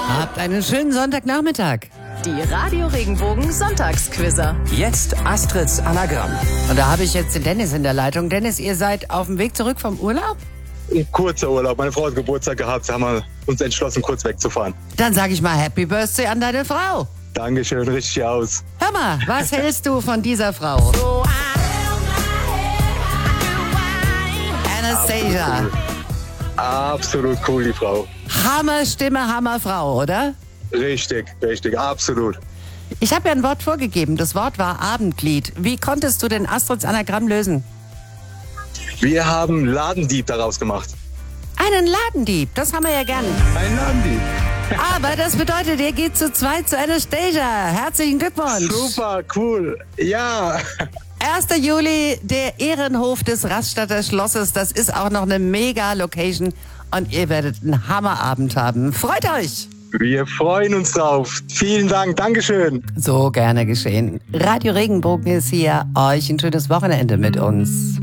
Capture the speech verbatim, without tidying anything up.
Habt einen schönen Sonntagnachmittag. Die Radio Regenbogen Sonntagsquizzer. Jetzt Astrids Anagramm. Und da habe ich jetzt den Dennis in der Leitung. Dennis, ihr seid auf dem Weg zurück vom Urlaub? Ein kurzer Urlaub. Meine Frau hat Geburtstag gehabt. Da haben wir uns entschlossen, kurz wegzufahren. Dann sage ich mal Happy Birthday an deine Frau. Dankeschön, richtig aus. Hör mal, was hältst du von dieser Frau? Anastasia. Absolut cool, die Frau. Hammerstimme, Hammerfrau, oder? Richtig, richtig, absolut. Ich habe ja ein Wort vorgegeben. Das Wort war Abendglied. Wie konntest du denn Astrids Anagramm lösen? Wir haben Ladendieb daraus gemacht. Einen Ladendieb, das haben wir ja gern. Ein Ladendieb. Aber das bedeutet, ihr geht zu zweit zu Anastasia. Herzlichen Glückwunsch. Super, cool. Ja. erster Juli, der Ehrenhof des Raststätter Schlosses. Das ist auch noch eine Mega-Location. Und ihr werdet einen Hammerabend haben. Freut euch! Wir freuen uns drauf. Vielen Dank, Dankeschön. So gerne geschehen. Radio Regenbogen ist hier. Euch ein schönes Wochenende mit uns.